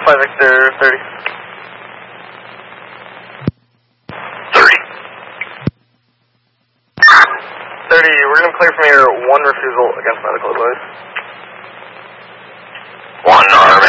Alpha Victor 30. 30, we're going to clear from here 1 refusal against medical advice. 1 arm